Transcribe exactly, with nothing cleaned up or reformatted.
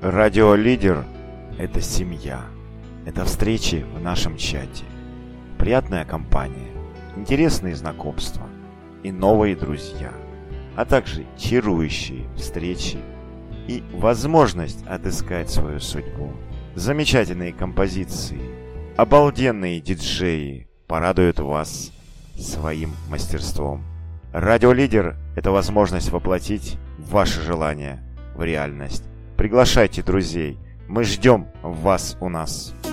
Радиолидер – это семья. Это встречи в нашем чате. Приятная компания, интересные знакомства и новые друзья. А также чарующие встречи и возможность отыскать свою судьбу. Замечательные композиции, обалденные диджеи порадуют вас своим мастерством. Радиолидер – это возможность воплотить ваши желания в реальность. Приглашайте друзей, мы ждем вас у нас.